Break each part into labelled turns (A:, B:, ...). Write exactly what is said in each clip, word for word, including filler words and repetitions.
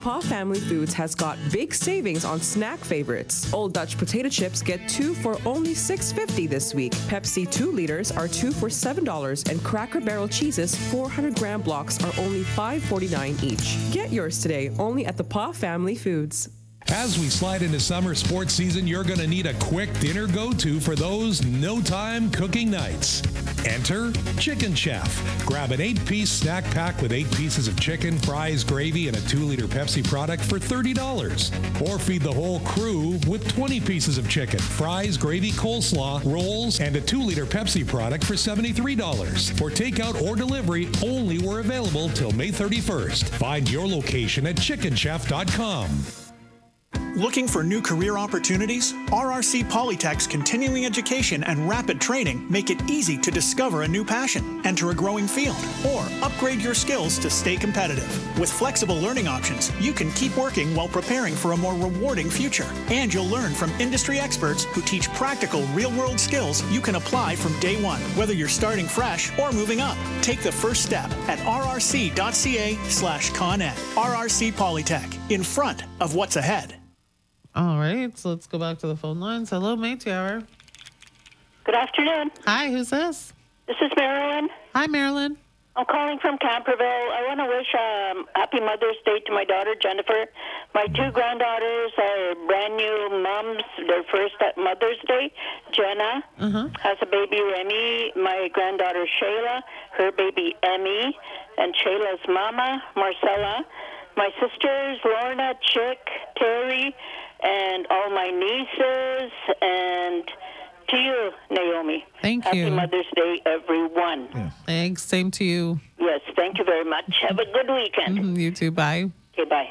A: Paw Family Foods has got big savings on snack favorites. Old Dutch potato chips get two for only six fifty this week. Pepsi two liters are two for seven dollars, and Cracker Barrel cheeses four hundred gram blocks are only five forty-nine each. Get yours today only at the Paw Family Foods.
B: As we slide into summer sports season, you're going to need a quick dinner go-to for those no-time cooking nights. Enter Chicken Chef. Grab an eight-piece snack pack with eight pieces of chicken, fries, gravy, and a two-liter Pepsi product for thirty dollars. Or feed the whole crew with twenty pieces of chicken, fries, gravy, coleslaw, rolls, and a two-liter Pepsi product for seventy-three dollars. For takeout or delivery, only were available till May thirty-first. Find your location at chicken chef dot com.
C: Looking for new career opportunities? R R C Polytech's continuing education and rapid training make it easy to discover a new passion, enter a growing field, or upgrade your skills to stay competitive. With flexible learning options, you can keep working while preparing for a more rewarding future. And you'll learn from industry experts who teach practical, real-world skills you can apply from day one, whether you're starting fresh or moving up. Take the first step at rrc.ca slash coned. R R C Polytech, in front of what's ahead.
D: All right, so let's go back to the phone lines. Hello, Métis Hour.
E: Good afternoon.
D: Hi, who's this?
E: This is Marilyn.
D: Hi, Marilyn.
E: I'm calling from Camperville. I want to wish um, Happy Mother's Day to my daughter, Jennifer. My two granddaughters are brand new moms, their first at Mother's Day. Jenna
D: uh-huh.
E: has a baby, Remy. My granddaughter, Shayla, her baby, Emmy. And Shayla's mama, Marcella. My sisters, Lorna, Chick, Terry, and all my nieces, and to you, Naomi.
D: Thank
E: Happy
D: you.
E: Happy Mother's Day, everyone.
D: Yeah. Thanks. Same to you.
E: Yes, thank you very much. Have a good weekend.
D: Mm-hmm. You too. Bye.
E: Okay, bye.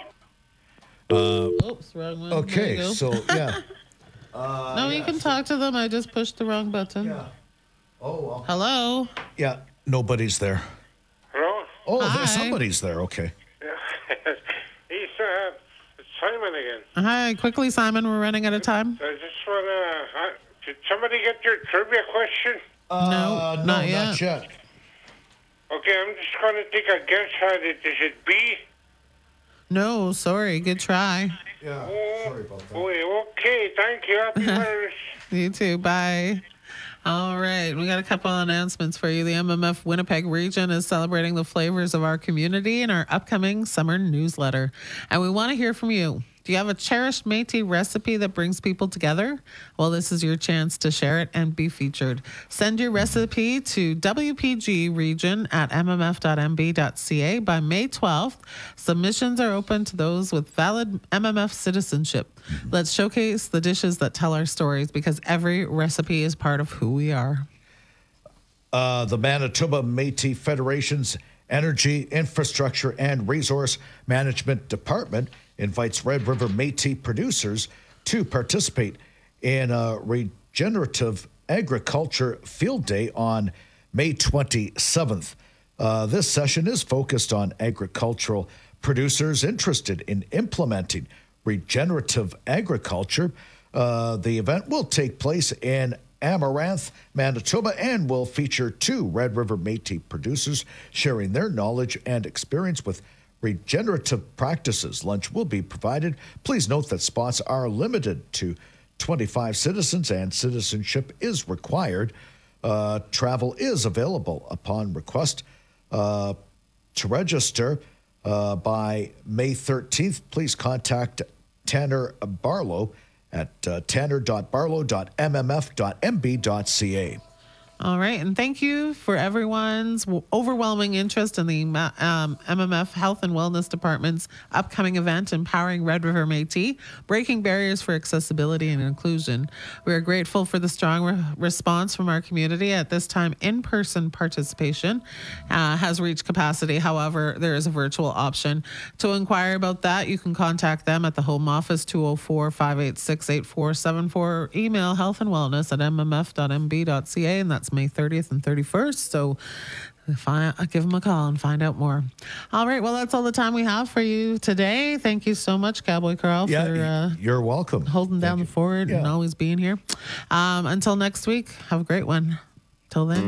D: Uh, Oops, wrong one.
F: Okay, so, yeah.
D: uh, no, yeah, you can so, talk to them. I just pushed the wrong button.
F: Yeah. Oh, well.
D: Hello?
F: Yeah, nobody's there.
G: Hello?
F: Oh,
D: Hi.
F: there's somebody's there. Okay.
G: He's uh, Simon again.
D: Hi, quickly, Simon. We're running out of time.
G: I just want to. Uh, did somebody get your trivia question?
F: Uh,
D: no,
F: no,
D: not yet.
F: Not yet.
G: Okay, I'm just going to take a guess at it. Is it B?
D: No, sorry. Good try.
F: Yeah,
G: oh,
F: sorry about that.
G: Boy, okay, thank you. Happy Mother's.
D: You too. Bye. All right, we got a couple of announcements for you. The M M F Winnipeg region is celebrating the flavors of our community in our upcoming summer newsletter. And we want to hear from you. Do you have a cherished Métis recipe that brings people together? Well, this is your chance to share it and be featured. Send your recipe to W P G region at m m f dot m b dot c a by May twelfth. Submissions are open to those with valid M M F citizenship. Let's showcase the dishes that tell our stories, because every recipe is part of who we are.
F: Uh, the Manitoba Métis Federation's Energy, Infrastructure, and Resource Management Department invites Red River Métis producers to participate in a regenerative agriculture field day on May twenty-seventh. Uh, this session is focused on agricultural producers interested in implementing regenerative agriculture. Uh, the event will take place in Amaranth, Manitoba, and will feature two Red River Métis producers sharing their knowledge and experience with regenerative practices. Lunch will be provided. Please note that spots are limited to twenty-five citizens and citizenship is required. Uh, travel is available upon request. Uh, to register uh, by May thirteenth, please contact Tanner Barlow at uh, tanner dot barlow dot m m f dot m b dot c a.
D: All right, and thank you for everyone's overwhelming interest in the um, M M F Health and Wellness Department's upcoming event, Empowering Red River Métis, Breaking Barriers for Accessibility and Inclusion. We are grateful for the strong re- response from our community. At this time, in-person participation uh, has reached capacity. However, there is a virtual option. To inquire about that, you can contact them at the home office, two oh four, five eight six, eight four seven four, or email health and wellness at m m f dot m b dot c a, and that's May thirtieth and thirty-first. So find, give them a call and find out more. All right. Well, that's all the time we have for you today. Thank you so much, Cowboy Carl,
F: yeah,
D: for uh,
F: you're welcome.
D: holding down
F: Thank
D: the fort
F: yeah.
D: and always being here. Um, until next week, have a great one. Till then.